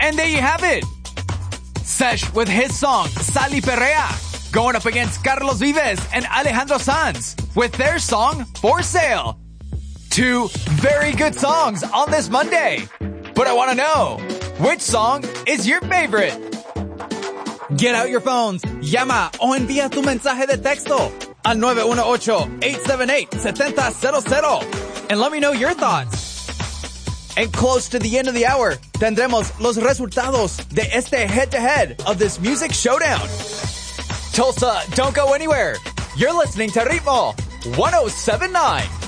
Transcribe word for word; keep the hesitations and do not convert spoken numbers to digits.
And there you have it. Sesh with his song, Sal y Perrea, going up against Carlos Vives and Alejandro Sanz with their song, For Sale. Two very good songs on this Monday. But I want to know, which song is your favorite? Get out your phones, llama o envía tu mensaje de texto al nueve uno ocho, eight seven eight, seven zero zero zero and let me know your thoughts. And close to the end of the hour, tendremos los resultados de este head-to-head of this music showdown. Tulsa, don't go anywhere. You're listening to Ritmo one oh seven point nine.